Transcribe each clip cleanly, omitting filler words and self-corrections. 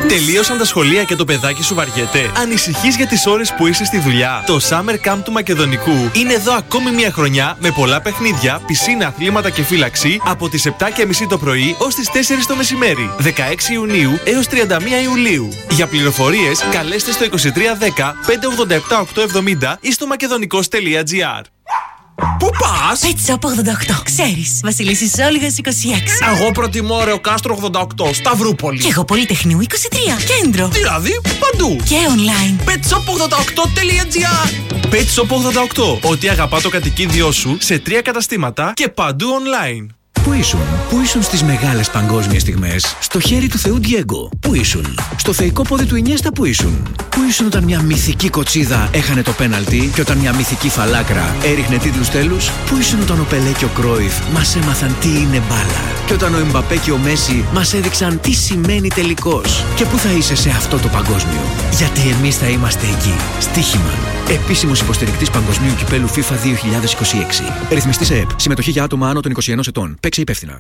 Τελείωσαν τα σχολεία και το παιδάκι σου βαριέται? Ανησυχείς για τις ώρες που είσαι στη δουλειά? Το Summer Camp του Μακεδονικού είναι εδώ ακόμη μια χρονιά με πολλά παιχνίδια, πισίνα, αθλήματα και φύλαξη από τις 7:30 το πρωί ως τις 4 το μεσημέρι. 16 Ιουνίου έως 31 Ιουλίου. Για πληροφορίες καλέστε στο 2310 587 870 ή στο makedonico's.gr. Πού πας? Pet Shop 88. Ξέρεις, Βασιλίσσης Όλγας 26. Εγώ προτιμώ Ρεο Κάστρο 88, Σταυρούπολη. Και εγώ Πολυτεχνείου 23, κέντρο. Δηλαδή παντού. Και online. petshop88.gr. Pet Shop 88. Ό,τι αγαπά το κατοικίδιό σου σε 3 καταστήματα και παντού online. Πού ήσουν στις μεγάλες παγκόσμιες στιγμές? Στο χέρι του Θεού Ντιέγκο. Πού ήσουν? Στο θεϊκό πόδι του Ινιέστα. Πού ήσουν όταν μια μυθική κοτσίδα έχανε το πέναλτι και όταν μια μυθική φαλάκρα έριχνε τίτλους τέλους? Πού ήσουν όταν ο Πελέ και ο Κρόιφ μας έμαθαν τι είναι μπάλα και όταν ο Εμπαπέ και ο Μέση μας έδειξαν τι σημαίνει τελικός? Και πού θα είσαι σε αυτό το παγκόσμιο? Γιατί εμείς θα είμαστε εκεί. Στοίχημα. Επίσημος υποστηρικτής Παγκοσμίου Κυπέλου FIFA 2026. Ρυθμιστής ΕΕΠ. Συμμετοχή για άτομα άνω των 21 ετών. Παίξε υπεύθυνα.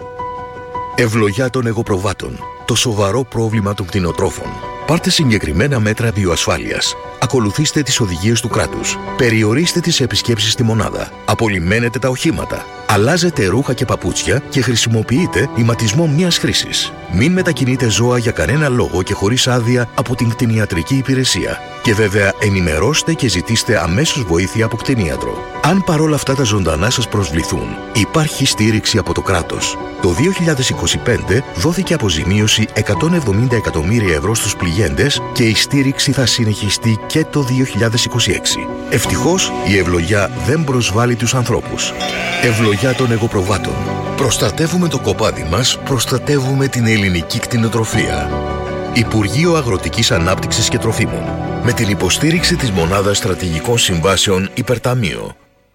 Ευλογιά των εγωπροβάτων. Το σοβαρό πρόβλημα των κτηνοτρόφων. Πάρτε συγκεκριμένα μέτρα βιοασφάλειας. Ακολουθήστε τις οδηγίες του κράτους. Περιορίστε τις επισκέψεις στη μονάδα. Απολυμμένετε τα οχήματα. Αλλάζετε ρούχα και παπούτσια και χρησιμοποιείτε ηματισμό μιας χρήσης. Μην μετακινείτε ζώα για κανένα λόγο και χωρίς άδεια από την κτηνιατρική υπηρεσία. Και βέβαια ενημερώστε και ζητήστε αμέσως βοήθεια από κτηνίατρο. Αν παρόλα αυτά τα ζωντανά σας προσβληθούν, υπάρχει στήριξη από το κράτος. Το 2025 δόθηκε αποζημίωση 170 εκατομμύρια ευρώ στους πληγέντες και η στήριξη θα συνεχιστεί και το 2026. Ευτυχώς η ευλογιά δεν προσβάλλει τους ανθρώπους. Ευλογιά των εγωπροβάτων. Προστατεύουμε το κοπάδι μας, προστατεύουμε την ελληνική κτηνοτροφία. Υπουργείο Αγροτικής Ανάπτυξης και Τροφίμων. Με την υποστήριξη της Μονάδας Στρατηγικών Συμβάσεων Υπερταμείο.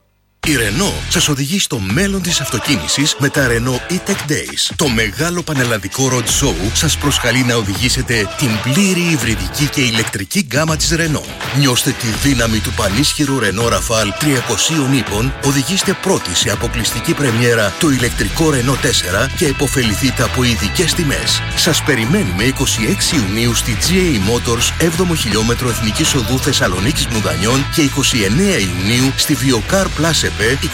Η Renault σας οδηγεί στο μέλλον της αυτοκίνησης με τα Renault E-Tech Days. Το μεγάλο πανελλαδικό road show σας προσκαλεί να οδηγήσετε την πλήρη υβριδική και ηλεκτρική γκάμα της Renault. Νιώστε τη δύναμη του πανίσχυρου Renault Rafale 300 ύπων, οδηγήστε πρώτοι σε αποκλειστική πρεμιέρα το ηλεκτρικό Renault 4 και επωφεληθείτε από ειδικές τιμές. Σας περιμένουμε 26 Ιουνίου στη GA Motors 7ο χιλιόμετρο Εθνικής Οδού Θεσσαλονίκης Μουδανιών και 29 Ιουνίου στη Viokar Plus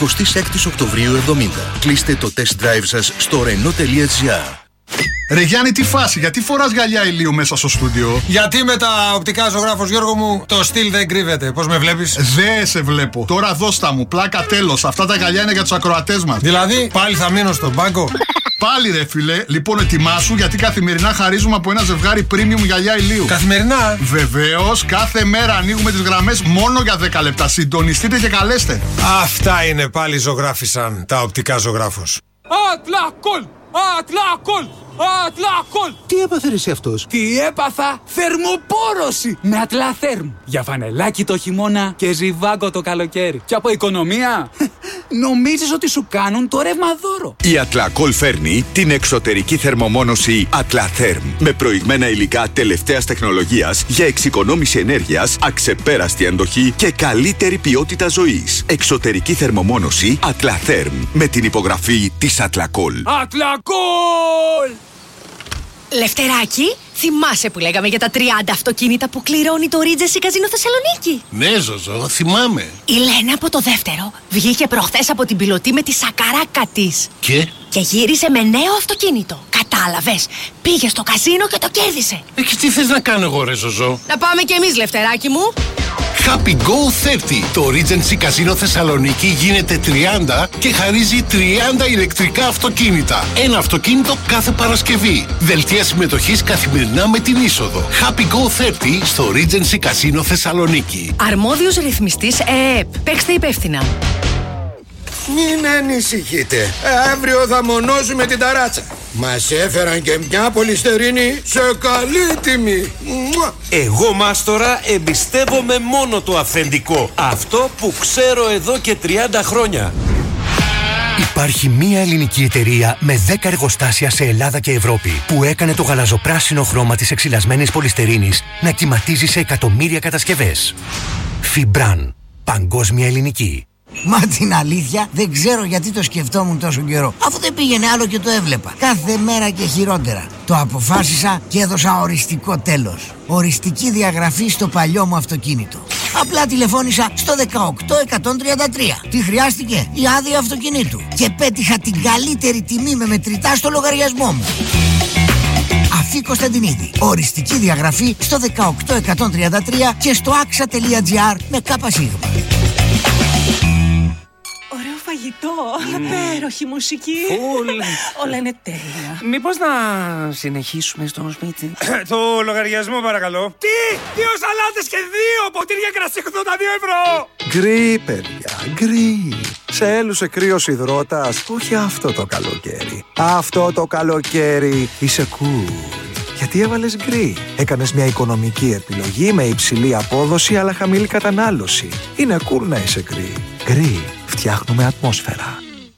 26 Οκτωβρίου 70. Κλείστε το test drive σας στο renault.gr. Ρε Γιάννη, τι φάση, γιατί φοράς γυαλιά ηλίου μέσα στο στούντιο? Γιατί με τα οπτικά ζωγράφος, Γιώργο μου, το στυλ δεν κρύβεται. Πώς με βλέπεις? Δεν σε βλέπω. Τώρα δώστα μου, πλάκα τέλος. Αυτά τα γυαλιά είναι για τους ακροατές μας. Δηλαδή, πάλι θα μείνω στον πάγκο? Πάλι ρε φίλε, λοιπόν ετοιμάσου γιατί καθημερινά χαρίζουμε από ένα ζευγάρι premium γυαλιά ηλίου. Καθημερινά? Βεβαίως, κάθε μέρα ανοίγουμε τις γραμμές μόνο για 10 λεπτά. Συντονιστείτε και καλέστε. Αυτά είναι πάλι ζωγράφισαν τα οπτικά ζωγράφος. Ατλακόλ! Ατλακόλ! Ατλακόλ! Τι έπαθε ρε εσύ αυτός? Τι έπαθα? Θερμοπόρωση με Ατλαθέρμ. Για φανελάκι το χειμώνα και ζιβάγκο το καλοκαίρι. Και από οικονομία νομίζεις ότι σου κάνουν το ρεύμα δώρο. Η Ατλακόλ φέρνει την εξωτερική θερμομόνωση Ατλαθέρμ με προηγμένα υλικά τελευταίας τεχνολογίας για εξοικονόμηση ενέργειας, αξεπέραστη αντοχή και καλύτερη ποιότητα ζωής. Εξωτερική θερμομόνωση Ατλαθέρμ με την υπογραφή της Ατλακόλ. Ατλακόλ! Λευτεράκι, θυμάσαι που λέγαμε για τα 30 αυτοκίνητα που κληρώνει το Regency Casino Θεσσαλονίκη? Ναι, Ζωζό, θυμάμαι. Η Λένα από το δεύτερο βγήκε προχθές από την πιλωτή με τη σακαράκα της. Και γύρισε με νέο αυτοκίνητο. Κατάλαβες, πήγε στο καζίνο και το κέρδισε. Και τι θες να κάνω εγώ ρε Ζωζό? Να πάμε κι εμείς, Λευτεράκι μου. Happy Go 30. Το Regency Casino Θεσσαλονίκη γίνεται 30 και χαρίζει 30 ηλεκτρικά αυτοκίνητα. Ένα αυτοκίνητο κάθε Παρασκευή. Δελτία συμμετοχής καθημερινά με την είσοδο. Happy Go 30 στο Regency Casino Θεσσαλονίκη. Αρμόδιος ρυθμιστής ΕΕΠ. Παίξτε υπεύθυνα. Μην ανησυχείτε. Αύριο θα μονώσουμε την ταράτσα. Μας έφεραν και μια πολυστερίνη σε καλή τιμή. Εγώ, μάστορα, εμπιστεύομαι μόνο το αυθεντικό. Αυτό που ξέρω εδώ και 30 χρόνια. Υπάρχει μία ελληνική εταιρεία με 10 εργοστάσια σε Ελλάδα και Ευρώπη που έκανε το γαλαζοπράσινο χρώμα της εξυλασμένης πολυστερίνης να κυματίζει σε εκατομμύρια κατασκευές. Φιμπράν. Παγκόσμια ελληνική. Μα την αλήθεια δεν ξέρω γιατί το σκεφτόμουν τόσο καιρό. Αφού δεν πήγαινε άλλο και το έβλεπα. Κάθε μέρα και χειρότερα. Το αποφάσισα και έδωσα οριστικό τέλος. Οριστική διαγραφή στο παλιό μου αυτοκίνητο. Απλά τηλεφώνησα στο 18133. Τι χρειάστηκε? Η άδεια αυτοκινήτου. Και πέτυχα την καλύτερη τιμή με μετρητά στο λογαριασμό μου. Αφή Κωνσταντινίδη. Οριστική διαγραφή στο 18133 και στο axa.gr με ΚΣ. Ωραίο φαγητό, υπέροχη μουσική. Όλα είναι τέλεια. Μήπως να συνεχίσουμε στο σπίτι? Το λογαριασμό παρακαλώ. Τι! 2 σαλάτες και 2 ποτήρια κρασί 82 ευρώ! Γκρι, παιδιά, γκρι. Σε έλουσε κρύος υδρότας, όχι αυτό το καλοκαίρι. Αυτό το καλοκαίρι είσαι cool. Γιατί έβαλες γκρι? Έκανες μια οικονομική επιλογή με υψηλή απόδοση αλλά χαμηλή κατανάλωση. Είναι cool να είσαι γκρι. Γκρι. Φτιάχνουμε ατμόσφαιρα.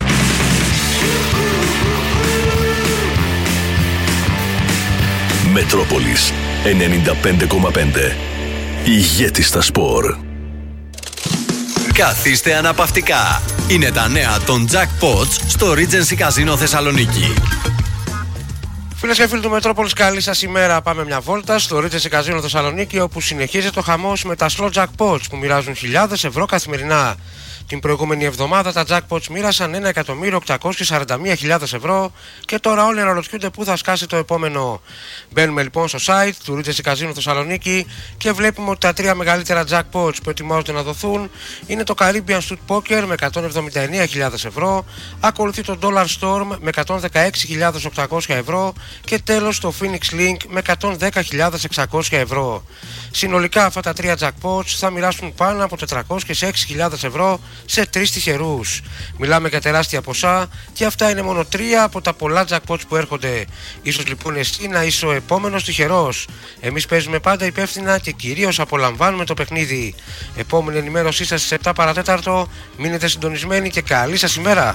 Μετρόπολης 95,5. Ηγέτης στα σπορ. Καθίστε αναπαυτικά. Είναι τα νέα των Jackpots στο Regency Casino Θεσσαλονίκη. Φίλες και φίλοι του Μετρόπολης, καλή σας ημέρα. Πάμε μια βόλτα στο Regency Casino Θεσσαλονίκη, όπου συνεχίζεται ο χαμός με τα slot jackpots που μοιράζουν χιλιάδες ευρώ καθημερινά. Την προηγούμενη εβδομάδα τα jackpots μοίρασαν 1.841.000 ευρώ και τώρα όλοι αναρωτιούνται πού θα σκάσει το επόμενο. Μπαίνουμε λοιπόν στο site του Regency Casino Θεσσαλονίκη και βλέπουμε ότι τα 3 μεγαλύτερα jackpots που ετοιμάζονται να δοθούν είναι το Caribbean Street Poker με 179.000 ευρώ, ακολουθεί το Dollar Storm με 116.800 ευρώ και τέλος το Phoenix Link με 110.600 ευρώ. Συνολικά αυτά τα 3 jackpots θα μοιράσουν πάνω από 406.000 ευρώ σε 3 τυχερούς. Μιλάμε για τεράστια ποσά και αυτά είναι μόνο 3 από τα πολλά jackpots που έρχονται. Ίσως λοιπόν εσύ να είσαι ο επόμενος τυχερός. Εμείς παίζουμε πάντα υπεύθυνα και κυρίως απολαμβάνουμε το παιχνίδι. Επόμενη ενημέρωσή σας στις 7 παρατέταρτο. Μείνετε συντονισμένοι και καλή σας ημέρα.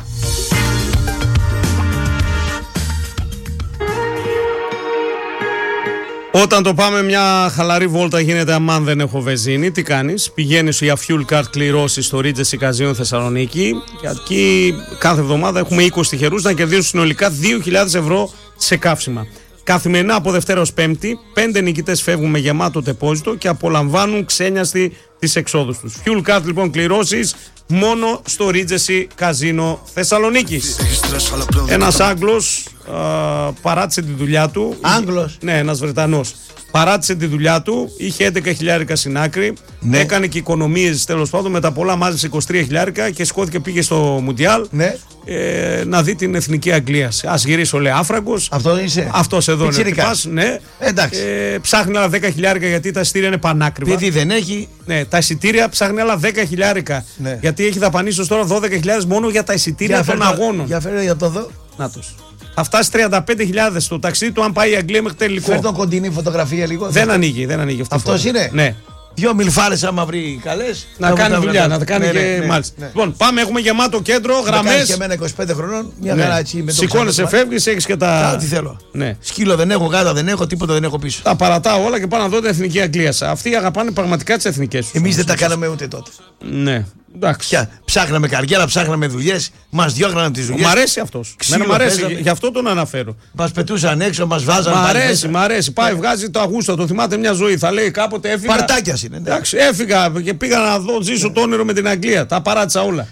Όταν το πάμε μια χαλαρή βόλτα γίνεται αμάν δεν έχω βενζίνη. Τι κάνεις? Πηγαίνεις για fuel card κληρώσεις στο Regency Casino Θεσσαλονίκη. Και εκεί κάθε εβδομάδα έχουμε 20 τυχερούς να κερδίσουν συνολικά 2.000 ευρώ σε καύσιμα. Καθημερινά από Δευτέρα ως Πέμπτη, 5 νικητές φεύγουν με γεμάτο τεπόζιτο και απολαμβάνουν ξένιαστη τις εξόδους τους. Fuel card λοιπόν κληρώσεις μόνο στο Regency Casino Θεσσαλονίκης. Ένας Άγγλος παράτησε τη δουλειά του. Άγγλος? Ναι, ένας Βρετανός. Παράτησε τη δουλειά του, είχε 11.000 στην άκρη, ναι. Έκανε και οικονομίες τέλος πάντων, με τα πολλά μάζεψε 23.000 και σηκώθηκε, πήγε στο Μουντιάλ, ναι. Να δει την εθνική Αγγλία. Ας γυρίσω, λέει, άφραγκος. Αυτό είσαι? Αυτός εδώ είναι. Ναι. Εντάξει. Ψάχνει άλλα 10.000 γιατί τα εισιτήρια είναι πανάκριβα. Επειδή δεν έχει. Ναι, τα εισιτήρια ψάχνει άλλα 10.000. Ναι. Γιατί έχει δαπανίσει ως τώρα 12.000 μόνο για τα εισιτήρια των αγώνων. Για φέρε για το δω. Νάτος. Θα φτάσει 35.000 το ταξίδι του αν πάει η Αγγλία μέχρι τελικό. Φέρ' τον κοντινή φωτογραφία λίγο. Δεν ανοίγει αυτή. Αυτός είναι. Ναι. 2 μιλφάρες άμα βρει καλές. Να κάνει δουλειά, να τα κάνει και μάλιστα. Λοιπόν, πάμε, έχουμε γεμάτο κέντρο, γραμμές. Και εμένα 25 χρονών, μια χαρά έτσι. Σηκώνεσαι, φεύγεις, έχεις και τα. Τι θέλω. Ναι. Σκύλο δεν έχω, γάτα δεν έχω, τίποτα δεν έχω πίσω. Τα παρατάω όλα και πάω να δω την εθνική Αγγλία. Αυτοί αγαπάνε πραγματικά τις εθνικές τους. Εμείς δεν τα κάναμε ούτε τότε. Ναι. Εντάξει. Ψάχναμε καριέρα, ψάχναμε δουλειές, μας διώχναμε τις δουλειές. Μ' αρέσει αυτός. Μ' αρέσει, γι' αυτό τον αναφέρω. Μας πετούσαν έξω, μας βάζανε. Μ' αρέσει. Πάει, βγάζει το αγούστα, το θυμάται μια ζωή. Θα λέει κάποτε έφυγα. Παρτάκιας είναι. Εντάξει, έφυγα και πήγα να δω, ζήσω το όνειρο με την Αγγλία. Τα παράτησα όλα.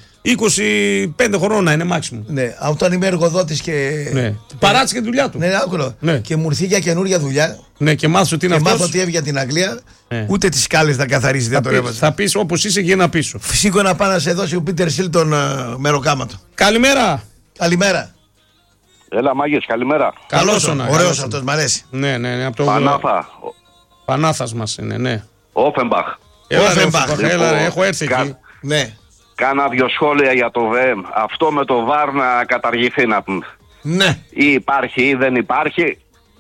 25 χρόνια είναι μάξιμο. Ναι, όταν είμαι εργοδότης και. Ναι. Παράτησε και τη δουλειά του. Ναι, άκουλο. Ναι. Και μου ήρθε για καινούρια δουλειά. Ναι, και μάθω ότι είναι αυτό. Και μάθω ότι έβγαινε την Αγγλία. Ναι. Ούτε τις σκάλες θα καθαρίσει, δεν το έβαζε. Θα πεις όπως είσαι και ένα πίσω. Φυσικό να πάει να σε δώσει ο Πίτερ Σιλ τον μεροκάματο. Καλημέρα. Καλημέρα. Έλα, Μάγκες, καλημέρα. Καλώς ον. Ωραίος αυτός, μ' αρέσει. Ναι, από το. Πανάθα. Πανάθας μας είναι, ναι. Όφενμπαχ. Έλα, έχω έρθει εκεί. Ναι. Κάνα 2 σχόλια για το ΒΕΜ. Αυτό με το ΒΑΡ να καταργηθεί, να πούμε. Ναι. Ή υπάρχει ή δεν υπάρχει.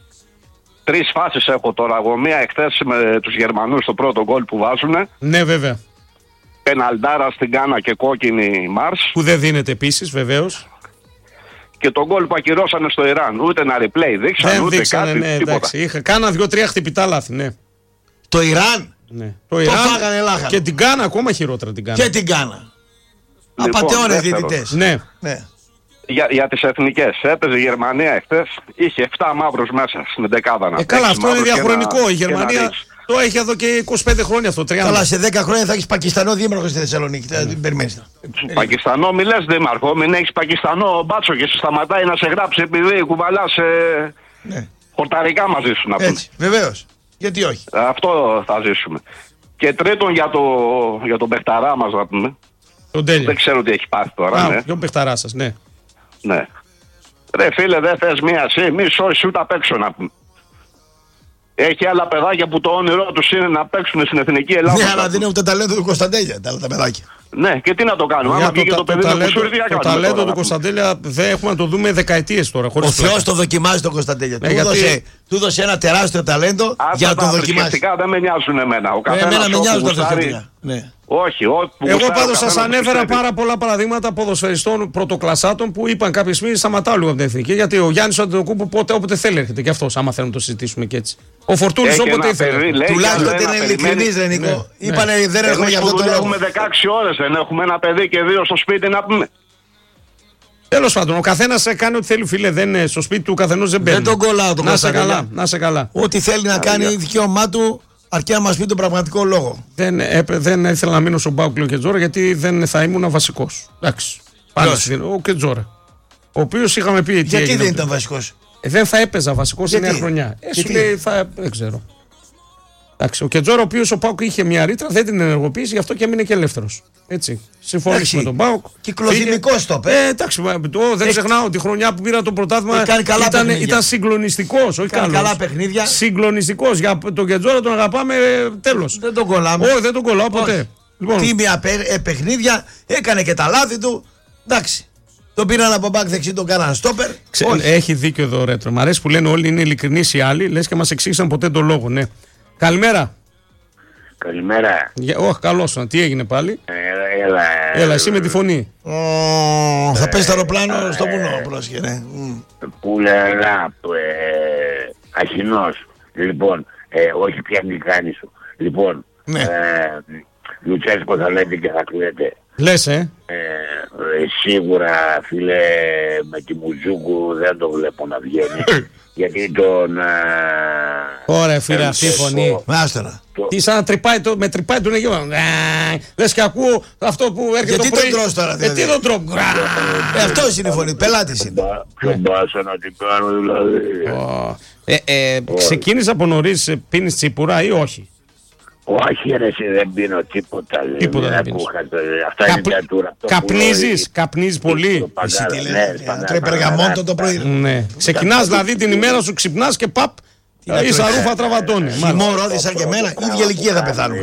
3 φάσεις έχω τώρα εγώ. Μία εχθές με τους Γερμανούς, το πρώτο γκολ που βάζουνε. Ναι, βέβαια. Πεναλντάρα στην Κάνα και κόκκινη Μάρς. Που δεν δίνεται επίσης, βεβαίως. Και τον γκολ που ακυρώσανε στο Ιράν. Ούτε ένα replay δείξανε, ούτε δείξανε, κάτι, ναι, τίποτα. Κάνα 2-3 χτυπητά λάθη, ναι. Το Ιράν. Ναι. Το Ιράν φάγανε λάχανο. Και την Κάνα ακόμα χειρότερα την Κάνα. Και την Κάνα. Απατεώνες διαιτητές. Ναι. Για τις εθνικές. Έπαιζε η Γερμανία εχθές. Είχε 7 μαύρους μέσα στην δεκάδα. Καλά, αυτό είναι διαχρονικό. Η Γερμανία το έχει εδώ και 25 χρόνια αυτό. 30. Καλά, σε 10 χρόνια θα έχεις Πακιστανό δήμαρχο στη Θεσσαλονίκη. Την περιμένεις. Πακιστανό, μη λες δήμαρχο. Μην έχεις Πακιστανό μπάτσο και σου σταματάει να σε γράψει επειδή κουβαλάς χορταρικά μαζί σου να πούμε. Έτσι, βεβαίως. Γιατί όχι. Αυτό θα ζήσουμε. Και τρίτον για τον παιχταρά μας να πούμε. Δεν ξέρω τι έχει πάθει τώρα. Ποιον παιχταρά σας, ναι. Ναι. Ρε φίλε, δεν θες μη σώσεις ούτε απ' έξω να πούμε. Έχει άλλα παιδάκια που το όνειρό τους είναι να παίξουν στην Εθνική Ελλάδα. Ναι, αλλά δεν έχουν το ταλέντο του Κωνσταντέλια τα άλλα τα παιδάκια. Ναι, και τι να το κάνουμε. Άμα βγήκε το παιδί του Κουσούρη, το ταλέντο του Κωνσταντέλια δεν έχουμε να το δούμε δεκαετίες τώρα. Ο Θεός το δοκιμάζει τον Κωνσταντέλια. Του έδωσε ένα τεράστιο ταλέντο για να το δοκιμάσει. Δεν με νοιάζουν εμένα. Εμένα με νοιάζουν τα θρησκευτικά. Όχι, εγώ πάντως σας ανέφερα πάρα πολλά παραδείγματα ποδοσφαιριστών πρωτοκλασσάτων που είπαν κάποια στιγμή σταματάω λίγο από την Εθνική. Γιατί ο Γιάννης Αντετοκούμπου όποτε θέλει έρχεται και αυτός, άμα θέλουμε να το συζητήσουμε και έτσι. Ο Φορτούνης όποτε ήθελε. Τουλάχιστον είναι ειλικρινής, Ρενικό. Είπανε δεν έρχομαι για αυτό το λόγο. Έχουμε 16 ώρες, δεν έχουμε ένα παιδί και 2 στο σπίτι να πούμε. Τέλος πάντων, ο καθένας κάνει ό,τι θέλει, φίλε. Δεν, στο σπίτι του καθενός δεν μπαίνει. Δεν τον κολλάω τον Κωνσταντέλια. Να σε καλά. Ό,τι θέλει να κάνει δικαίωμά του. Αρκεί να μας πει τον πραγματικό λόγο. Δεν ήθελα να μείνω στον Πάουκ, λέω Κετζόρα, γιατί δεν θα ήμουν βασικός. Εντάξει. Ο Κετζόρα. Ο οποίος είχαμε πει. Γιατί δεν ήταν βασικός. Δεν θα έπαιζα βασικός σε νέα χρονιά. Σου λέει, δεν ξέρω. Εντάξει, ο Κετζόρα, ο οποίος ο Πάουκ είχε μια ρήτρα, δεν την ενεργοποίησε, γι' αυτό και έμεινε και ελεύθερος. Έτσι. Συμφωνήσει με τον Πάουκ. Κυκλοθυμικός το πες. Εντάξει, δεν ξεχνάω τη χρονιά που πήρα το πρωτάθλημα. Ήταν συγκλονιστικός. Όχι καλά παιχνίδια. Συγκλονιστικός. Για τον Κετζόρα τον αγαπάμε, τέλος. Δεν τον κολλάμε. Όχι, δεν τον κολλάω ποτέ. Τίμια παιχνίδια, έκανε και τα λάθη του. Εντάξει. Τον πήραν από μπακ δεξί, τον κάναν στόπερ. Έχει δίκιο εδώ ο Ρέτρο. Μ' αρέσει που λένε όλοι είναι ειλικρινείς οι άλλοι, λες και μας εξήγησαν ποτέ τον λόγο. Ναι. Καλημέρα. Καλημέρα. Όχι, καλώς. Τι έγινε πάλι. Έλα, εσύ με τη φωνή. Θα πέσει το αεροπλάνο στο βουνό, πρόσχε, ναι. Πουλερά, Αχινός. Λοιπόν, όχι πια γλυκάνη σου. Λοιπόν, Λουτσέσκο θα λέτε και θα κλαίτε. Λες, σίγουρα, φίλε, με τη Μουτζούκου δεν το βλέπω να βγαίνει. Γιατί τον... Ωραία, φίλε, αυτή η φωνή. Μάστορα. Τι σαν να τρυπάει με τρυπάει τον Αιγαίο. Λες και ακούω αυτό που έρχεται το πρωί. Γιατί τον τρως τώρα, δηλαδή. Γιατί τον τρώω. Αυτός είναι η φωνή, πελάτης είναι. Ποιον πάσα να την κάνω, δηλαδή. Ξεκίνησε από νωρίς, πίνεις τσίπουρα ή όχι. Όχι ρε, δεν πίνω τίποτα. Τίποτα δεν πίνεις. Αυτά είναι μια τούρα. Καπνίζεις πολύ. Εσύ τι λες, τρώει περγαμόντο το πρωί. Ναι. Ξεκινάς δηλαδή την ημέρα σου, ξυπνάς και παπ, η σαρούφα τραβατώνει. Χειμώνα, ρόδι σαν και εμένα, ίδια ηλικία θα πεθάνουμε.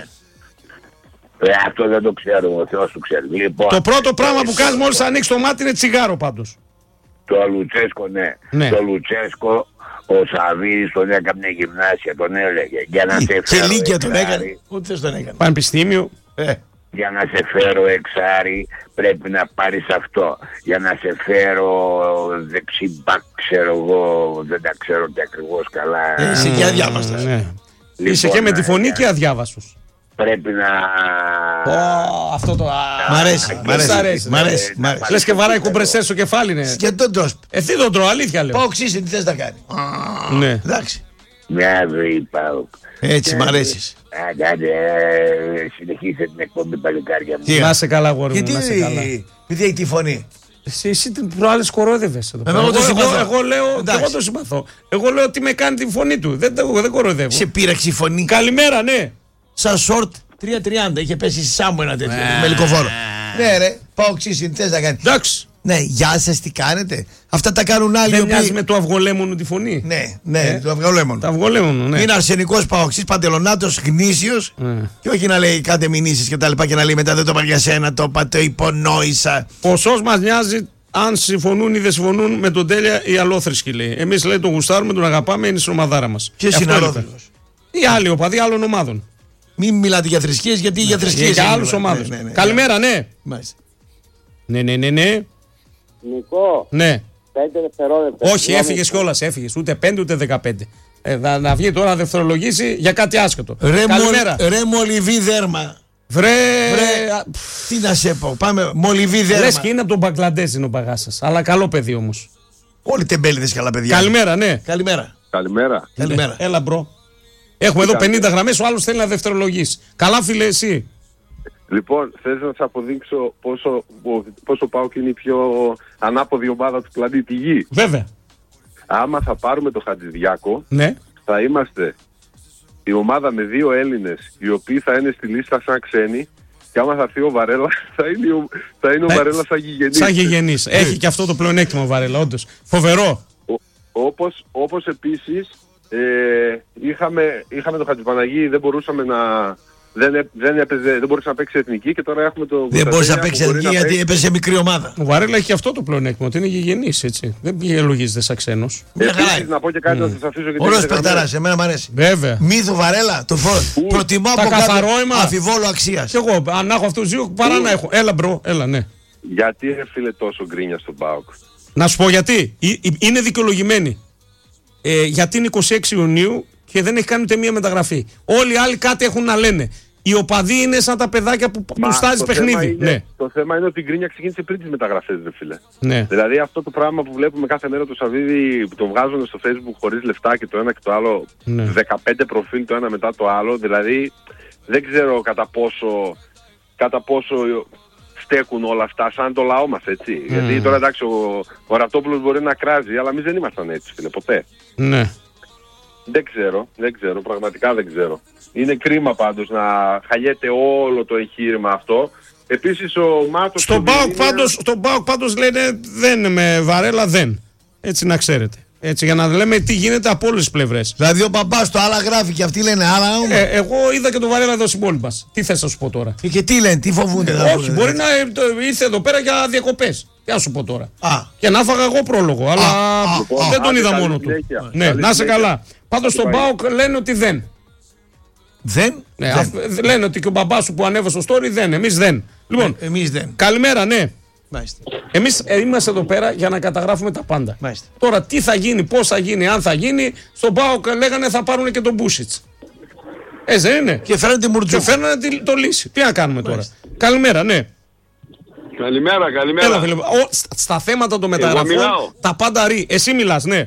Αυτό δεν το ξέρω, ο Θεός του ξέρει. Το πρώτο πράγμα που κάνεις μόλις ανοίξεις το μάτι είναι τσιγάρο πάντως. Το Λουτσέσκο, ναι. Το Λουτσέσκο. Ο Σαββίδης τον έκανε γυμνάσια, τον έλεγε. Για να σε φέρω και Λύκεια τον έκανε. Ούτε θες τον έκανε. Πανεπιστήμιο. Για να σε φέρω εξάρι πρέπει να πάρεις αυτό. Για να σε φέρω δεξιμπακ, ξέρω εγώ, δεν τα ξέρω και ακριβώς καλά. Είσαι και αδιάβαστος. Λοιπόν, είσαι και με τη φωνή και αδιάβαστος. Πρέπει να... Αυτό το... Μ' αρέσει. Λες και βαράει κομπρεσέρ στο κεφάλι, ναι. Και τον τρως. Εσύ τον τρώω, αλήθεια λέω. Πάω ξύσει, τι θες να κάνει. Ναι. Εντάξει. Μια ζωή πάω. Έτσι, μ' αρέσεις. Συνεχίστε την εκπομπή, παλικάρια μου. Να σε καλά, γόρι μου, να σε καλά. Γιατί έχει τη φωνή. Εσύ την προάλλες κορόιδευες εδώ. Εγώ το συμπαθώ. Εγώ λέω ότι με κάνει τη φωνή του. Δεν κοροϊδεύω. Σε πείραξε η φωνή. Καλημέρα, ναι. Σαν σορτ 3.30. Είχε πέσει στη Σάμμο ένα τέτοιο. Με λικοφόρο. Ναι, ρε, πάω ξύσι, τι θες να κάνει. Εντάξει. Ναι, γεια σας, τι κάνετε. Αυτά τα κάνουν άλλοι. Δεν μοιάζει με το αυγολέμονο τη φωνή. Ναι, το αυγολέμονο. Το αυγολέμονο, ναι. Είναι αρσενικός παοξής, παντελονάτος, γνήσιος. Και όχι να λέει κάντε μηνύσεις και τα λοιπά και να λέει μετά δεν το είπα για σένα, το είπα, το υπονόησα. Ποσός μας νοιάζει αν συμφωνούν ή δεν συμφωνούν με τον Τέλεια οι αλόθρησκοι, λέει. Εμείς λέει τον γουστάρουμε, τον αγαπάμε, είναι στην ομαδάρα μας. Ποιος είναι αλόθρησκος? Οι άλλοι οπαδοί άλλων ομάδων. Μην μιλάτε για θρησκείες, γιατί για θρησκείες. Για άλλους ομάδες. Καλημέρα, ναι. Ναι. Νικό. Ναι. 5 δευτερόλεπτα. Όχι, έφυγες κιόλας, έφυγες. Ούτε 5 ούτε 15. Να βγει τώρα να δευτερολογήσει για κάτι άσχετο. Καλημέρα. Ρε Μολυβί δέρμα. Βρε. Τι να σε πω, πάμε Μολυβί δέρμα. Λες και είναι από τον Μπαγκλαντές είναι ο παγάς σας. Αλλά καλό παιδί όμως. Όλοι τεμπέληδες καλά παιδιά. Καλημέρα, ναι. Καλημέρα. Ναι. Έλα μπρο. Έχουμε εδώ 50 γραμμές, ο άλλος θέλει να δευτερολογήσει. Καλά φίλε εσύ. Λοιπόν, θες να σας αποδείξω πόσο ΠΑΟΚ είναι η πιο ανάποδη ομάδα του πλανήτη Γη. Βέβαια. Άμα θα πάρουμε το Χατζηδιάκο, ναι, θα είμαστε η ομάδα με 2 Έλληνες, οι οποίοι θα είναι στη λίστα σαν ξένοι, και άμα θα έρθει ο Βαρέλα, θα είναι ο Βαρέλα σαν γηγενής. Σαν γηγενής. Έχει και αυτό το πλεονέκτημα ο Βαρέλα, όντως. Φοβερό. Όπως επίσης, είχαμε το Χατζηπαναγί, δεν μπορούσαμε να... Δεν μπορούσε να παίξει εθνική και τώρα έχουμε το. Δεν μπορούσε να παίξει εθνική γιατί έπαιζε μικρή ομάδα. Ο Βαρέλα έχει αυτό το πλεονέκτημα, ότι είναι γηγενής, έτσι. Δεν λογίζεται σαν ξένος. Επίσης, να πω και κάτι να σας αφήσω γιατί. Ωραίος παιχταράς, εμένα μου αρέσει. Βέβαια. Μύθο Βαρέλα, το προτιμώ από καθαρό αμφιβόλο αξίας. Κι εγώ, αν έχω αυτούς δύο, παρά να έχω. Έλα, μπρο, έλα, ναι. Γιατί φίλε τόσο γκρίνια στον ΠΑΟΚ? Να σου πω γιατί. Είναι δικαιολογημένη. Γιατί είναι 26 Ιουνίου και δεν έχει κάνει ούτε μία μεταγραφή. Όλοι οι άλλοι κάτι έχουν να λένε. Οι οπαδοί είναι σαν τα παιδάκια που στάζει παιχνίδι. Ναι. Το θέμα είναι ότι η γκρίνια ξεκίνησε πριν τις μεταγραφές, δε φίλε. Ναι. Δηλαδή αυτό το πράγμα που βλέπουμε κάθε μέρα το Σαββίδι που το βγάζουν στο Facebook χωρίς λεφτά και το ένα και το άλλο, ναι, 15 προφίλ το ένα μετά το άλλο. Δηλαδή δεν ξέρω κατά πόσο στέκουν όλα αυτά σαν το λαό μας, έτσι. Γιατί τώρα εντάξει ο Ρατόπουλος μπορεί να κράζει, αλλά εμείς δεν ήμασταν έτσι, φίλε, ποτέ. Ναι. Δεν ξέρω, πραγματικά δεν ξέρω. Είναι κρίμα πάντως να χαλιέται όλο το εγχείρημα αυτό. Επίσης ο Μάτος... Στον ΠΑΟΚ πάντως λένε δεν με Βαρέλα δεν. Έτσι να ξέρετε. Έτσι για να λέμε τι γίνεται από όλες τις πλευρές. Δηλαδή ο μπαμπάς το άλλα γράφει και αυτοί λένε άλλα. Εγώ είδα και τον Βαρέλα εδώ συμπόλοιπας. Τι θες να σου πω τώρα? Και τι λένε, τι φοβούνται? Όχι, μπορεί να ήρθε εδώ πέρα για διακοπές. Τι να σου πω τώρα? Και να φάγα εγώ πρόλογο, αλλά δεν τον είδα μόνο του. Ναι, να είσαι καλά. Πάντως στον ΠΑΟΚ λένε ότι δεν. Δεν? Λένε ότι και ο μπαμπάς σου που ανέβασε στο story δεν. Εμείς δεν. Λοιπόν, εμείς δεν. Καλημέρα, ναι. Εμείς είμαστε εδώ πέρα για να καταγράφουμε τα πάντα. Μάλιστα. Τώρα τι θα γίνει, πώς θα γίνει, αν θα γίνει. Στον ΠΑΟΚ λέγανε θα πάρουν και τον Μπούσιτς. Δεν είναι? Και φέρνουν τη Μουρτζούκ. Και φέρνουν το λύση. Τι να κάνουμε τώρα? Καλημέρα, ναι. Καλημέρα. Έλα, στα θέματα των μεταγραφών τα πάντα ρί. Εσύ μιλάς, ναι.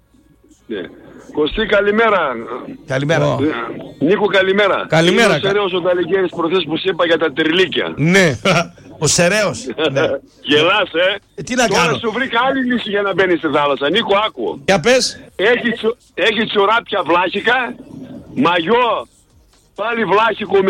Κωστή, καλημέρα. Καλημέρα. Νίκο, καλημέρα. Καλημέρα. Είναι ο Σεραίος ο Ταλικέρης προχθές που σου είπα για τα τριλίκια. Ναι. Ο Σεραίος. Γελάς, τι να τώρα κάνω? σου βρήκα άλλη λύση για να μπαίνεις στη θάλασσα. Νίκο, άκου. Για πες. Έχει τσοράπια βλάχικα, μαγιό πάλι βλάχικο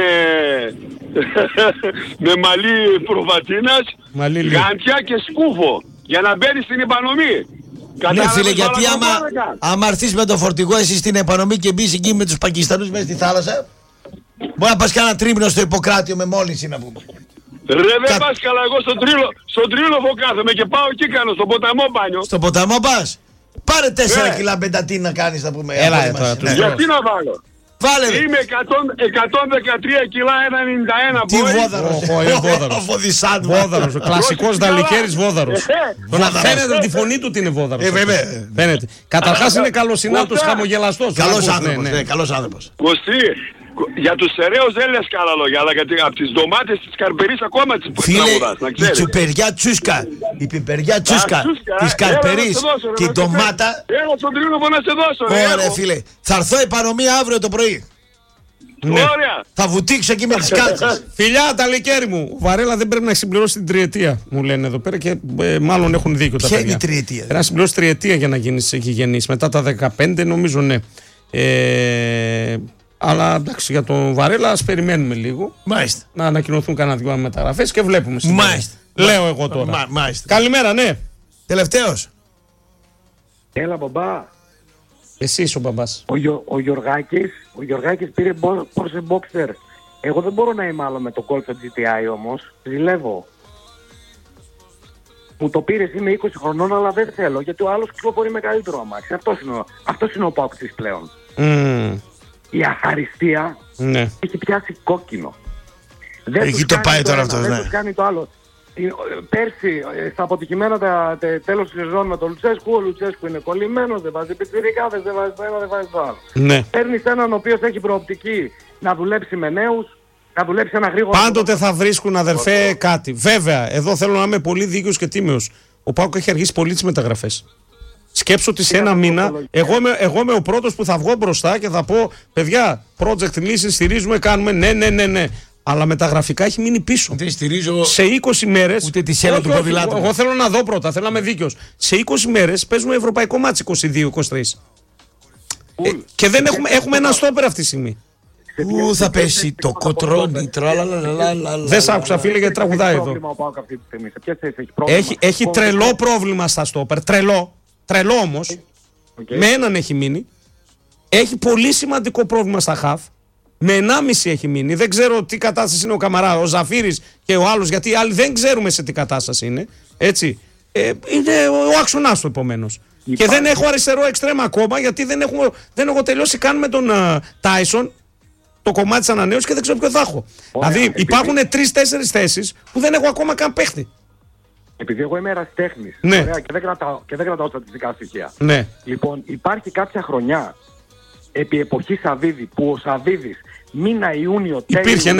με μαλλί προβατίνας, γάντια και σκούφο για να μπαίνεις στην επανομή. Ναι φίλε, γιατί άμα έρθεις με το φορτηγό εσύ στην επανομή και μπεις εκεί με τους Πακιστανούς μέσα στη θάλασσα, μπορεί να πας κάνα τρίμηνο στο Ιπποκράτιο με μόλυνση να πούμε. Ρε δεν πας καλά, εγώ στον Τρίλοφο κάθομαι και πάω εκεί κάνω, στον ποταμό μπάνιο. Στον ποταμό πας? Πάρε 4 κιλά μπεντατίν να κάνεις να πούμε. Έλα τώρα. Γιατί να βάλω? Βάλε. Είμαι 113 κιλά 91. Τι βόδαρος? Ο Βόδαρος. Ο κλασικός Δαλικέρης Βόδαρος. Τον φαίνεται τη φωνή του ότι είναι Βόδαρος. Φαίνεται. Καταρχάς είναι καλοσυνάτος, χαμογελαστός. Καλός άνθρωπος. Κωστή, για τους Σεραίους δεν λες καλά λόγια, αλλά από τις ντομάτες της Καρπερής ακόμα τις τραγουδάς, να ξέρεις. Η τσουπεριά τσούσκα, η πιπεριά τσούσκα της Καρπερής και η ντομάτα. Έλα στον Τρίλοφο να σε δώσω. Ωραία φίλε, θα έρθω επανομία αύριο το πρωί. Ωραία. Θα βουτήξω εκεί με τις κάλτσες. Φιλιά, Ταλικέρη μου. Ο Βαρέλα δεν πρέπει να συμπληρώσει την τριετία, μου λένε εδώ πέρα και μάλλον έχουν δίκιο τα παιδιά. Ποια είναι η τριετία? Πρέπει να συμπληρώσει τριετία για να γίνεις γηγενής. Μετά τα 15 νομίζω ναι. Αλλά εντάξει, για τον Βαρέλα ας περιμένουμε λίγο. Μάλιστα. Να ανακοινωθούν κανένα δυο μεταγραφές και βλέπουμε. Μάλιστα. Λέω εγώ τώρα. Μάλιστα. Καλημέρα, ναι. Τελευταίος. Έλα μπαμπά. Εσύ είσαι ο μπαμπάς. Ο Γιωργάκης πήρε Porsche Boxster. Εγώ δεν μπορώ να είμαι άλλο με το Golf GTI όμως. Ζηλεύω. Μου το πήρες, είμαι 20 χρονών, αλλά δεν θέλω γιατί ο άλλος κυκλοφορεί με καλύτερο αμάξι. Αυτός είναι ο Παοκτής πλέον. Η αχαριστία έχει πιάσει κόκκινο. Εκεί το πάει τώρα αυτός, ναι. Δεν τους κάνει το άλλο. Πέρσι, στα αποτυχημένα τέλος της σεζόν με τον Λουτσέσκου, ο Λουτσέσκου είναι κολλημένος, δεν βάζει πιτσιρικάδες, δεν βάζει το ένα, δεν βάζει το άλλο. Ναι. Παίρνεις έναν ο οποίος έχει προοπτική να δουλέψει με νέους, να δουλέψει ένα γρήγορο. Πάντοτε θα βρίσκουν, αδερφέ, κάτι. Βέβαια, εδώ θέλω να είμαι πολύ δίκαιος και τίμιος. Ο ΠΑΟΚ έχει αργήσει πολύ τις μεταγραφές. Σκέψω ότι σε ένα μήνα, εγώ είμαι ο πρώτος που θα βγω μπροστά και θα πω: παιδιά, project λύσεις, στηρίζουμε, κάνουμε. Ναι. Αλλά μεταγραφικά έχει μείνει πίσω. Δεν στηρίζω σε 20 μέρες. Ούτε τη σέλα του ποδηλάτου. Εγώ θέλω να δω πρώτα, θέλω να είμαι δίκαιος. Σε 20 μέρες παίζουμε ευρωπαϊκό μάτς 22-23. Και δεν έχουμε ένα στόπερ αυτή τη στιγμή. Πού θα πέσει το κοτρόνι, τραλαλαλαλαλα. Δεν σ' άκουσα, φίλε, γιατί τραγουδάει εδώ. Έχει τρελό πρόβλημα στα στόπερ. Τρελό όμως. Με έναν έχει μείνει. Έχει πολύ σημαντικό πρόβλημα στα χαφ. Με 1,5 έχει μείνει. Δεν ξέρω τι κατάσταση είναι ο Καμαρά, ο Ζαφύρης και ο άλλος, γιατί οι άλλοι δεν ξέρουμε σε τι κατάσταση είναι. Έτσι. Είναι ο άξονας του επομένως. Και δεν έχω αριστερό εξτρέμα ακόμα, γιατί δεν έχω τελειώσει καν με τον Τάισον το κομμάτι της ανανέωσης και δεν ξέρω ποιο θα έχω. Δηλαδή υπάρχουν 3-4 θέσεις που δεν έχω ακόμα καν παίχτη. Επειδή εγώ είμαι ερασιτέχνης, ναι, και δεν κρατάω στατιστικά στοιχεία. Ναι. Λοιπόν, υπάρχει κάποια χρονιά επί εποχή Σαββίδη που ο Σαββίδης μήνα Ιούνιο υπήρχε.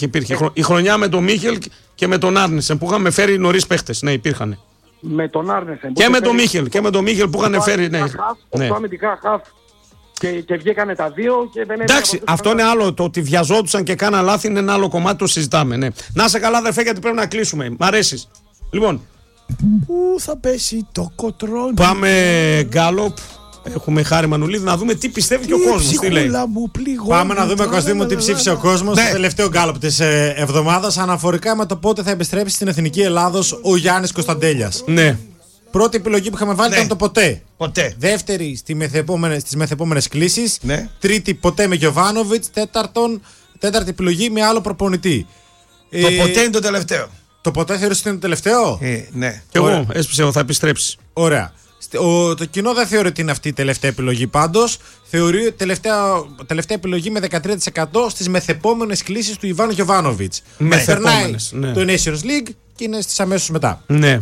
Η χρονιά με τον Μίχελ και με τον Άρνεσεν που είχαμε φέρει νωρίς παίχτες. Ναι, υπήρχαν. Με τον Άρνεσεν. Και με τον Μίχελ που είχαν φέρει. Ναι. Οχτώ αμυντικά χαφ. Και βγήκανε τα δύο και δεν. Εντάξει, αυτό είναι άλλο. Το ότι βιαζόντουσαν και κάνα λάθη είναι ένα άλλο κομμάτι, το συζητάμε. Ναι. Να σε καλά, αδερφέ, γιατί πρέπει να κλείσουμε. Μ' αρέσεις. Λοιπόν. Πού θα πέσει το κοτρόνι. Πάμε γκάλοπ. Έχουμε Χάρη Μανουλίδη να δούμε τι πιστεύει και ο κόσμος. Τι λέει. Πάμε να δούμε, Κωστή μου, τι ψήφισε ο κόσμος στο τελευταίο γκάλοπ της εβδομάδας αναφορικά με το πότε θα επιστρέψει στην Εθνική Ελλάδος ο Γιάννης Κωνσταντέλιας. Ναι. Πρώτη επιλογή που είχαμε βάλει ήταν το ποτέ. Δεύτερη στις μεθεπόμενες κλήσεις. Ναι. Τρίτη ποτέ με Γιοβάνοβιτς. Τέταρτη επιλογή με άλλο προπονητή. Το ποτέ είναι το τελευταίο. Το ποτέ θεωρείς ότι είναι το τελευταίο? Ναι. Και εγώ έσπισε, θα επιστρέψει. Ωραία. Το κοινό δεν θεωρεί ότι είναι αυτή η τελευταία επιλογή πάντως. Θεωρεί τελευταία επιλογή με 13% στις μεθεπόμενες κλήσεις του Ιβάν Γιοβάνοβιτς. Περνάει το Nations League και είναι στις αμέσως μετά. Ναι.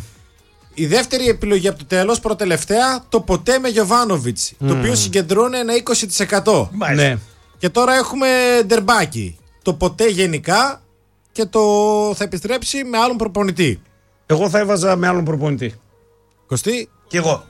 Η δεύτερη επιλογή από το τέλος, προτελευταία, το ποτέ με Γιοβάνοβιτς, το οποίο συγκεντρώνει ένα 20%. Ναι. Και τώρα έχουμε ντερμπάκι. Το ποτέ γενικά και το θα επιστρέψει με άλλον προπονητή. Εγώ θα έβαζα με άλλον προπονητή. Κωστή. Και εγώ.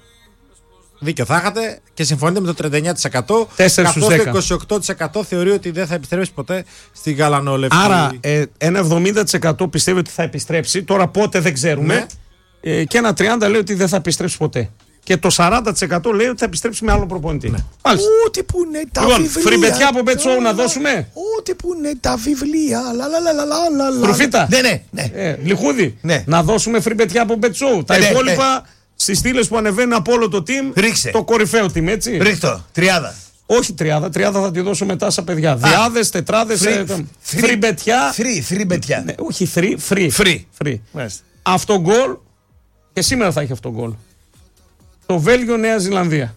Δίκιο θα είχατε και συμφωνείτε με το 39%. 4 στους 10. Καθώς το 28% θεωρεί ότι δεν θα επιστρέψει ποτέ στην γαλανόλευκη. Άρα ένα 70% πιστεύει ότι θα επιστρέψει. Τώρα πότε δεν ξέρουμε. Ναι. Και ένα 30% λέει ότι δεν θα επιστρέψει ποτέ. Και το 40% λέει ότι θα επιστρέψει με άλλο προπονητή. Ναι. Ό,τι που είναι τα βιβλία. Φριμπετιά από Bet Show να δώσουμε. Ό,τι που είναι τα βιβλία. Προφίτα. Ναι. Λιχούδι. Ναι. Να δώσουμε φριμπετιά από Bet Show. Τα υπόλοιπα στις στήλες που ανεβαίνουν από όλο το team. Ρίξε. Το κορυφαίο team, έτσι. Ρίχτω. 30. Όχι 30 θα τη δώσω μετά στα παιδιά. Διάδες, τετράδες. Φριμπετιά. Φριμπετιά. Όχι free. Αυτό γκολ. Και σήμερα θα έχει αυτό γκολ. Το Βέλγιο-Νέα Ζηλανδία.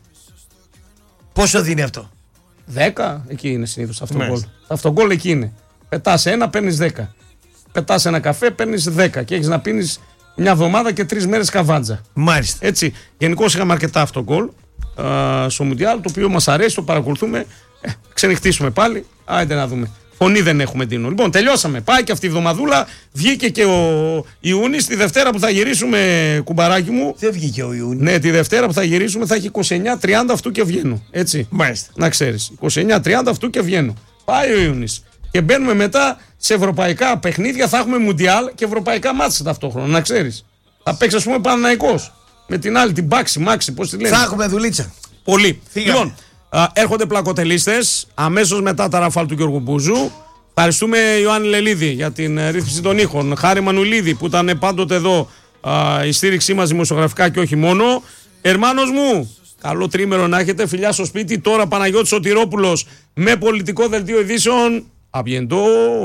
Πόσο δίνει αυτό? 10, εκεί είναι συνήθως αυτό γκολ. Αυτό γκολ εκεί είναι. Πετάς ένα, παίρνεις 10. Πετάς ένα καφέ, παίρνεις 10. Και έχεις να πίνεις μια εβδομάδα και 3 μέρες καβάντζα. Μάλιστα. Έτσι. Γενικώς είχαμε αρκετά αυτό γκολ στο Μουντιάλ, το οποίο μας αρέσει, το παρακολουθούμε. Ξενυχτήσουμε πάλι. Άιντε να δούμε. Φωνή δεν έχουμε, Τίνο. Λοιπόν, τελειώσαμε. Πάει και αυτή η εβδομαδούλα. Βγήκε και ο Ιούνις. Τη Δευτέρα που θα γυρίσουμε, κουμπαράκι μου. Δεν βγήκε ο Ιούνις. Ναι, τη Δευτέρα που θα γυρίσουμε θα έχει 29-30 αυτού και βγαίνω. Έτσι. Μάλιστα. Να ξέρεις. 29-30 αυτού και βγαίνω. Πάει ο Ιούνις. Και μπαίνουμε μετά σε ευρωπαϊκά παιχνίδια. Θα έχουμε Μουντιάλ και ευρωπαϊκά μάτσα ταυτόχρονα. Να ξέρεις. Θα παίξει, ας πούμε, Παναθηναϊκός. Με την άλλη, την Μάξι, πώς τη λένε. Θα έχουμε δουλίτσα. Πολύ. Λοιπόν, έρχονται πλακοτελίστες αμέσως μετά τα ραφάλ του Γιώργου Μπούζου. Ευχαριστούμε Ιωάννη Λελίδη για την ρύθμιση των ήχων. Χάρη Μανουλίδη που ήταν πάντοτε εδώ η στήριξή μας δημοσιογραφικά και όχι μόνο. Ερμάνος μου, καλό τρίμερο να έχετε. Φιλιά στο σπίτι. Τώρα Παναγιώτης Σωτηρόπουλος με πολιτικό δελτίο ειδήσεων. Αμπιεντό.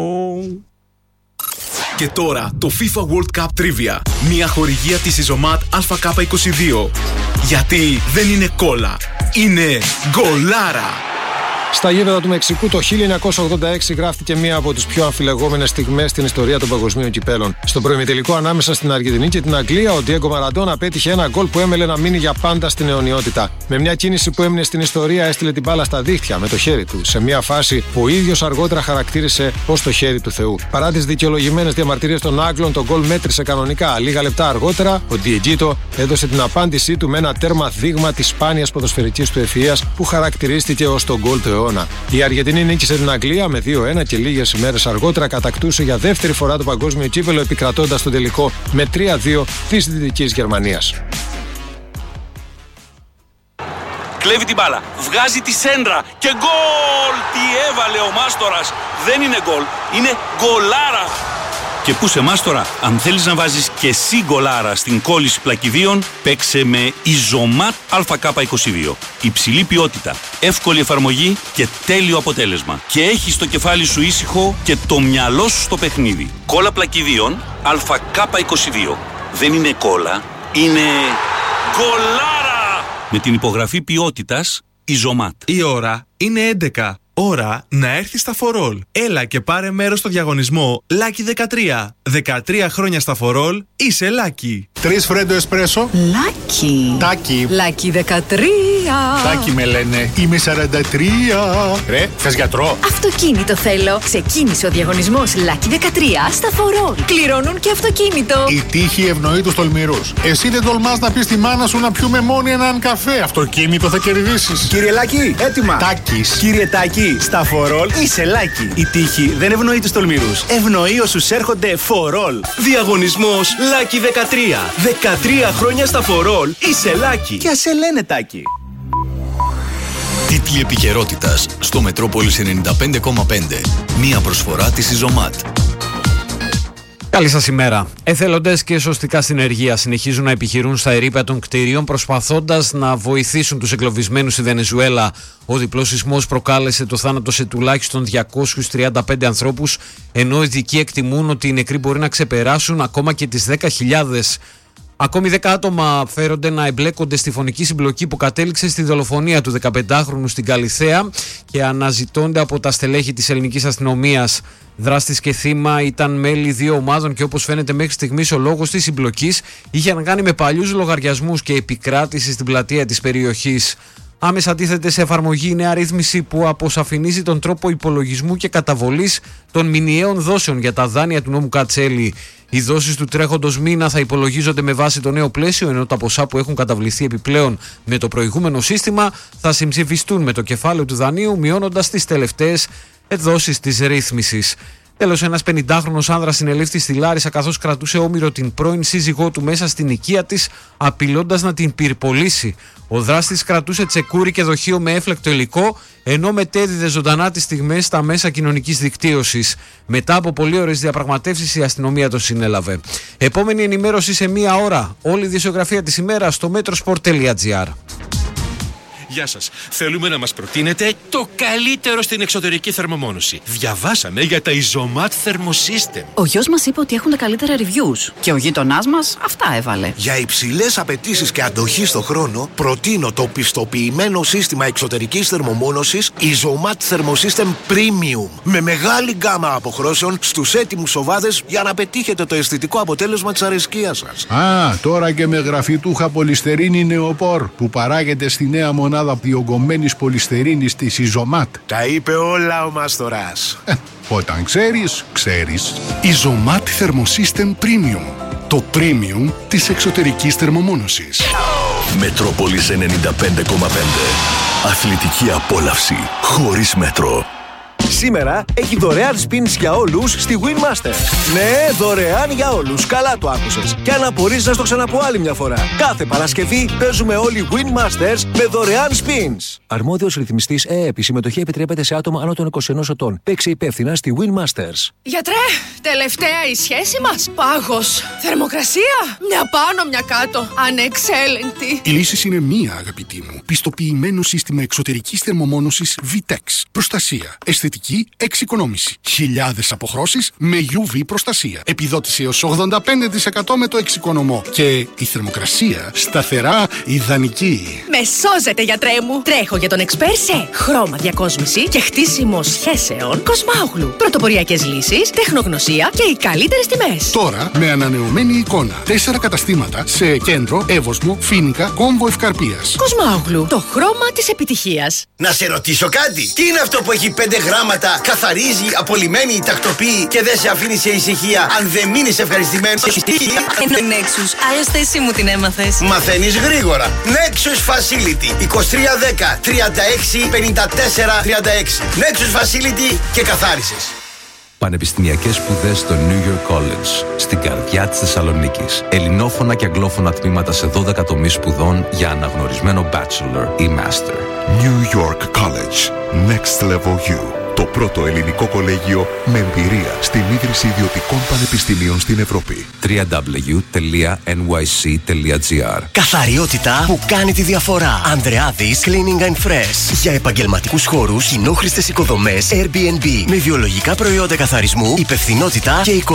Και τώρα το FIFA World Cup Trivia. Μια χορηγία της Ιζωμάτ ΑΚ22. Γιατί δεν είναι κόλλα, είναι γκολάρα. Στα γήπεδα του Μεξικού το 1986 γράφτηκε μία από τις πιο αμφιλεγόμενες στιγμές στην ιστορία των παγκοσμίων κυπέλων. Στον προημιτελικό ανάμεσα στην Αργεντινή και την Αγγλία, ο Ντιέγκο Μαραντόνα πέτυχε ένα γκολ που έμελε να μείνει για πάντα στην αιωνιότητα. Με μια κίνηση που έμεινε στην ιστορία, έστειλε την μπάλα στα δίχτυα με το χέρι του, σε μια φάση που ο ίδιος αργότερα χαρακτήρισε ως το χέρι του Θεού. Παρά τις δικαιολογημένες διαμαρτυρίες των Άγγλων, το γκολ μέτρησε κανονικά. Λίγα λεπτά αργότερα, ο Ντιεγκίτο έδωσε την απάντησή του με ένα τέρμα δείγμα της σπάνιας ποδοσφαιρικής του ευφυΐας που χαρακτηρίστηκε ως το γκολ του αιώνα. Η Αργεντινή νίκησε την Αγγλία με 2-1 και λίγες ημέρες αργότερα κατακτούσε για δεύτερη φορά το παγκόσμιο κύπελλο, επικρατώντας τον τελικό με 3-2 της Δυτικής Γερμανίας. Κλέβει την μπάλα, βγάζει τη σέντρα και γκολ! Τι έβαλε ο Μάστορας! Δεν είναι γκολ, είναι γκολάρα! Και πού σε Μάστορα, αν θέλεις να βάζεις και εσύ γκολάρα στην κόλληση πλακιδίων, παίξε με Ιζωμάτ ΑΚ22. Υψηλή ποιότητα, εύκολη εφαρμογή και τέλειο αποτέλεσμα. Και έχεις το κεφάλι σου ήσυχο και το μυαλό σου στο παιχνίδι. Κόλλα πλακιδίων ΑΚ22. Δεν είναι κόλλα, είναι γκολάρα! Με την υπογραφή ποιότητας Ιζωμάτ. Η ώρα είναι 11. Ώρα να έρθει στα For All. Έλα και πάρε μέρος στο διαγωνισμό Lucky 13. 13 χρόνια στα For All, είσαι Lucky. 3 φρέντο εσπρέσο. Lucky. Τάκι. Lucky 13. Τάκι με λένε. Είμαι 43. Ρε, θες γιατρό? Αυτοκίνητο θέλω. Ξεκίνησε ο διαγωνισμός Lucky 13 στα For All. Κληρώνουν και αυτοκίνητο. Η τύχη ευνοεί τους τολμηρούς. Εσύ δεν τολμάς να πεις στη μάνα σου να πιούμε μόνοι έναν καφέ. Αυτοκίνητο θα κερδίσεις. Κύριε Λάκη, έτοιμα. Τάκης. Κύριε Τάκη, στα For All είσαι Lucky. Η τύχη δεν ευνοεί τους τολμηρούς. Ευνοεί όσους έρχονται For All. Διαγωνισμός Lucky 13. 13 χρόνια στα For All, είσαι Lucky. Και ας σε λένε Τάκη. Τίτλοι επικαιρότητας στο Μετρόπολης 95,5. Μία προσφορά της Ιζωμάτ. Καλή σας ημέρα. Εθελοντές και σωστικά συνεργεία συνεχίζουν να επιχειρούν στα ερείπια των κτηρίων προσπαθώντας να βοηθήσουν τους εγκλωβισμένους στη Βενεζουέλα. Ο διπλός σεισμός προκάλεσε το θάνατο σε τουλάχιστον 235 ανθρώπους, ενώ οι ειδικοί εκτιμούν ότι οι νεκροί μπορεί να ξεπεράσουν ακόμα και τις 10.000. Ακόμη 10 άτομα φέρονται να εμπλέκονται στη φωνική συμπλοκή που κατέληξε στη δολοφονία του 15χρονου στην Καλιθέα και αναζητώνται από τα στελέχη της ελληνικής αστυνομίας. Δράστης και θύμα ήταν μέλη δύο ομάδων και όπως φαίνεται μέχρι στιγμής ο λόγος της συμπλοκής είχε να κάνει με παλιούς λογαριασμούς και επικράτηση στην πλατεία της περιοχής. Άμεσα τίθεται σε εφαρμογή η νέα ρύθμιση που αποσαφηνίζει τον τρόπο υπολογισμού και καταβολής των μηνιαίων δόσεων για τα δάνεια του νόμου Κατσέλη. Οι δόσεις του τρέχοντος μήνα θα υπολογίζονται με βάση το νέο πλαίσιο, ενώ τα ποσά που έχουν καταβληθεί επιπλέον με το προηγούμενο σύστημα θα συμψηφιστούν με το κεφάλαιο του δανείου, μειώνοντας τις τελευταίες δόσεις της ρύθμισης. Τέλος, ένας 50χρονος άνδρας συνελήφθη στη Λάρισα καθώς κρατούσε όμηρο την πρώην σύζυγό του μέσα στην οικία της, απειλώντας να την πυρπολίσει. Ο δράστης κρατούσε τσεκούρι και δοχείο με έφλεκτο υλικό, ενώ μετέδιδε ζωντανά τις στιγμές στα μέσα κοινωνικής δικτύωσης. Μετά από πολλές ώρες διαπραγματεύσεις, η αστυνομία τον συνέλαβε. Επόμενη ενημέρωση σε μία ώρα. Όλη η δισογραφία της ημέρας στο metrosport.gr. Γεια σας. Θέλουμε να μας προτείνετε το καλύτερο στην εξωτερική θερμομόνωση. Διαβάσαμε για τα Ιζωμάτ Thermosystem. Ο γιος μας είπε ότι έχουν τα καλύτερα reviews και ο γείτονάς μας αυτά έβαλε. Για υψηλές απαιτήσεις και αντοχή στο χρόνο, προτείνω το πιστοποιημένο σύστημα εξωτερικής θερμομόνωσης Ιζωμάτ Thermosystem Premium. Με μεγάλη γκάμα αποχρώσεων στους έτοιμους σοβάδες για να πετύχετε το αισθητικό αποτέλεσμα της αρεσκίας σας. Α, τώρα και με γραφιτούχα πολυστερίνη νεοπόρ που παράγεται στη νέα μονάδα διογκωμένης πολυστερίνης της Ιζωμάτ. Τα είπε όλα ο Μάστορας. Όταν ξέρεις, ξέρεις. Ιζωμάτ Thermosystem Premium. Το premium της εξωτερικής θερμομόνωσης. Μετρόπολης 95,5. Αθλητική απόλαυση χωρίς μέτρο. Σήμερα έχει δωρεάν spins για όλους στη Winmaster. Ναι, δωρεάν για όλους. Καλά το άκουσες. Και αν απορείς να στο ξαναπώ άλλη μια φορά. Κάθε Παρασκευή παίζουμε όλοι Winmasters με δωρεάν spins. Αρμόδιος ρυθμιστής ΕΕΠ. Η συμμετοχή επιτρέπεται σε άτομα άνω των 21 ετών. Παίξε υπεύθυνα στη Winmasters. Γιατρέ, τελευταία η σχέση μας. Πάγος. Θερμοκρασία. Μια πάνω, μια κάτω. Ανεξέλεγκτη. Η λύση είναι μία, αγαπητή μου. Πιστοποιημένο σύστημα εξωτερικής θερμομόνωσης Vitex. Προστασία. Αισθητική ενεργειακή εξοικονόμηση. Χιλιάδες αποχρώσεις με UV προστασία. Επιδότηση έως 85% με το εξοικονομό. Και η θερμοκρασία σταθερά ιδανική. Με σώζετε, γιατρέ μου. Τρέχω για τον Εξπέρ σε χρώμα διακόσμηση και χτίσιμο σχέσεων Κοσμάογλου. Πρωτοποριακές λύσεις, τεχνογνωσία και οι καλύτερες τιμές. Τώρα με ανανεωμένη εικόνα. 4 καταστήματα σε Κέντρο, Εύωσμο, Φοίνικα, Κόμβο Ευκαρπίας. Κοσμάογλου, το χρώμα της επιτυχίας. Να σε ρωτήσω κάτι. Τι είναι αυτό που έχει 5 γράμματα, καθαρίζει, απολυμμένει, τακτοποιεί και δεν σε αφήνει σε ησυχία αν δεν μείνεις ευχαριστημένος? Nexus, άλλωστε εσύ μου την έμαθες. Μαθαίνεις γρήγορα. Nexus Facility 2310 36 54 36. Nexus Facility και καθάρισες. Πανεπιστημιακές σπουδές στο New York College, στην καρδιά της Θεσσαλονίκης. Ελληνόφωνα και αγγλόφωνα τμήματα σε 12 τομείς σπουδών για αναγνωρισμένο bachelor ή master. New York College. Next Level You. Το πρώτο ελληνικό κολέγιο με εμπειρία στην ίδρυση ιδιωτικών πανεπιστημίων στην Ευρώπη. www.nyc.gr. Καθαριότητα που κάνει τη διαφορά. Ανδρεάδης Cleaning and Fresh. Για επαγγελματικούς χώρους, κοινόχρηστες οικοδομές, Airbnb. Με βιολογικά προϊόντα καθαρισμού, υπευθυνότητα και οικονομία.